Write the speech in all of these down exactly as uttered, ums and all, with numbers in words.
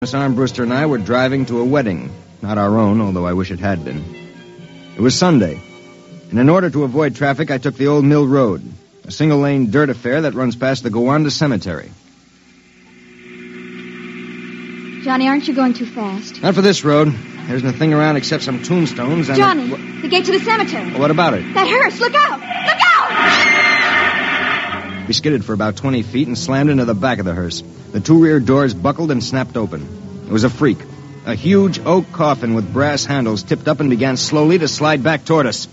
Miss Armbruster and I were driving to a wedding. Not our own, although I wish it had been. It was Sunday, and in order to avoid traffic, I took the Old Mill Road, a single-lane dirt affair that runs past the Gowanda Cemetery. Johnny, aren't you going too fast? Not for this road. There isn't a thing around except some tombstones and... Johnny, a... the gate to the cemetery. Well, what about it? That hearse, look out! Look out! We skidded for about twenty feet and slammed into the back of the hearse. The two rear doors buckled and snapped open. It was a freak. A huge oak coffin with brass handles tipped up and began slowly to slide back toward us.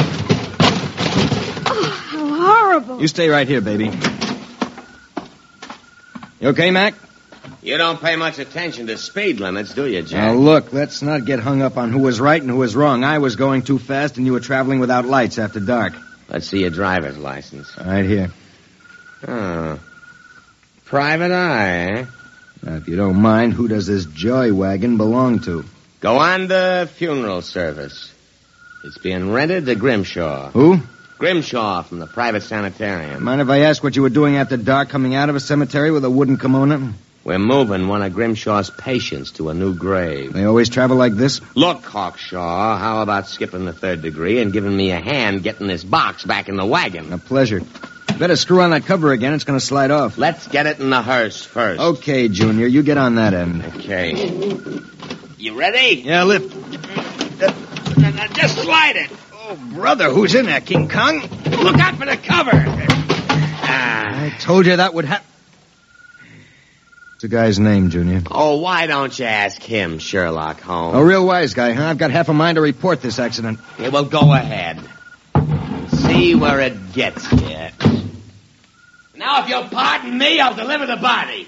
Oh, how horrible. You stay right here, baby. You okay, Mac? You don't pay much attention to speed limits, do you, Jack? Now, look, let's not get hung up on who was right and who was wrong. I was going too fast, and you were traveling without lights after dark. Let's see your driver's license. Right here. Oh. Private eye, eh? Now, if you don't mind, who does this joy wagon belong to? Gowanda Funeral Service. It's being rented to Grimshaw. Who? Grimshaw from the private sanitarium. Mind if I ask what you were doing after dark coming out of a cemetery with a wooden kimono? We're moving one of Grimshaw's patients to a new grave. They always travel like this? Look, Hawkshaw, how about skipping the third degree and giving me a hand getting this box back in the wagon? A pleasure. You better screw on that cover again. It's going to slide off. Let's get it in the hearse first. Okay, Junior. You get on that end. Okay. You ready? Yeah, lift. Now, just slide it. Oh, brother, who's in there, King Kong? Look out for the cover. Ah. I told you that would happen. What's the guy's name, Junior? Oh, why don't you ask him, Sherlock Holmes? A real wise guy, huh? I've got half a mind to report this accident. Yeah, well, go ahead. See where it gets you. Now, if you'll pardon me, I'll deliver the body.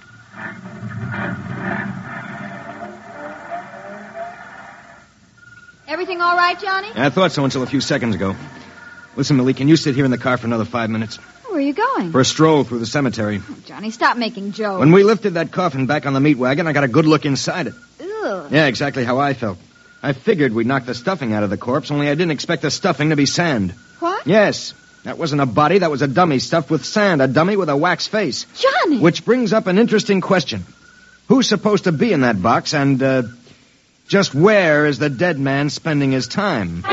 Everything all right, Johnny? I thought so until a few seconds ago. Listen, Millie, can you sit here in the car for another five minutes? Where are you going? For a stroll through the cemetery. Oh, Johnny, stop making jokes. When we lifted that coffin back on the meat wagon, I got a good look inside it. Ugh. Yeah, exactly how I felt. I figured we'd knock the stuffing out of the corpse, only I didn't expect the stuffing to be sand. What? Yes. That wasn't a body, that was a dummy stuffed with sand, a dummy with a wax face. Johnny! Which brings up an interesting question. Who's supposed to be in that box, and, uh, just where is the dead man spending his time?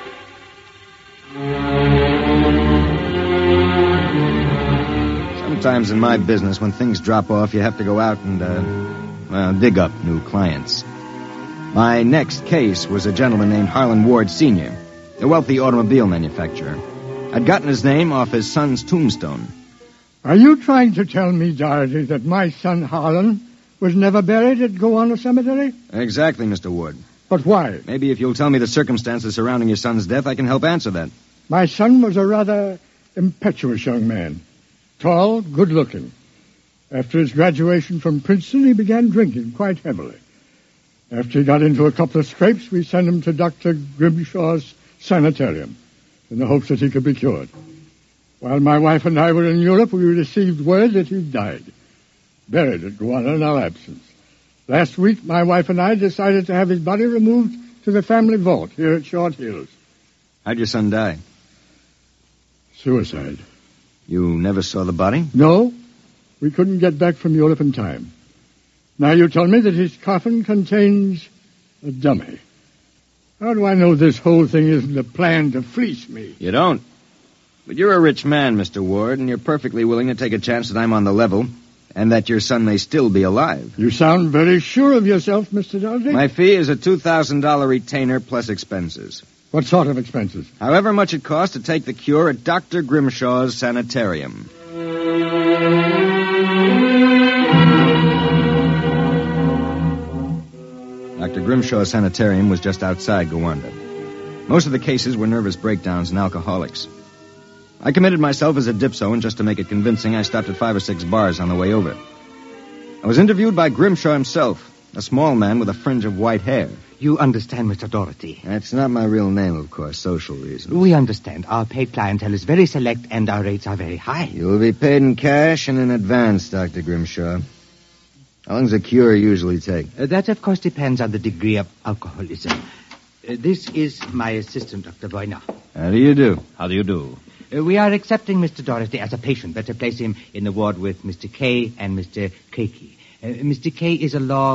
Sometimes in my business, when things drop off, you have to go out and, uh, well, dig up new clients. My next case was a gentleman named Harlan Ward Senior, a wealthy automobile manufacturer. I'd gotten his name off his son's tombstone. Are you trying to tell me, Dorothy, that my son Harlan was never buried at Gowanda Cemetery? Exactly, Mister Ward. But why? Maybe if you'll tell me the circumstances surrounding your son's death, I can help answer that. My son was a rather impetuous young man. Tall, good-looking. After his graduation from Princeton, he began drinking quite heavily. After he got into a couple of scrapes, we sent him to Doctor Grimshaw's sanitarium in the hopes that he could be cured. While my wife and I were in Europe, we received word that he died, buried at Gowanda in our absence. Last week, my wife and I decided to have his body removed to the family vault here at Short Hills. How'd your son die? Suicide. You never saw the body? No. We couldn't get back from Europe in time. Now you tell me that his coffin contains a dummy. How do I know this whole thing isn't a plan to fleece me? You don't. But you're a rich man, Mister Ward, and you're perfectly willing to take a chance that I'm on the level and that your son may still be alive. You sound very sure of yourself, Mister Dorsey. My fee is a two thousand dollars retainer plus expenses. What sort of expenses? However much it costs to take the cure at Doctor Grimshaw's sanitarium. Doctor Grimshaw's sanitarium was just outside Gowanda. Most of the cases were nervous breakdowns and alcoholics. I committed myself as a dipso, and just to make it convincing, I stopped at five or six bars on the way over. I was interviewed by Grimshaw himself, a small man with a fringe of white hair. You understand, Mister Doherty. That's not my real name, of course, social reasons. We understand. Our paid clientele is very select, and our rates are very high. You will be paid in cash and in advance, Doctor Grimshaw. How long does a cure usually take? Uh, that, of course, depends on the degree of alcoholism. Uh, this is my assistant, Doctor Boyna. How do you do? How do you do? Uh, we are accepting Mister Doherty as a patient. Better place him in the ward with Mister K and Mister Keiki. Uh, Mister K is a long